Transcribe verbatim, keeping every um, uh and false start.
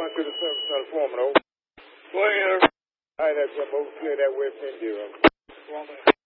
one to the service center foreman, over. Go ahead. All right, that's Jim, over. Clear that West End zero. Foreman.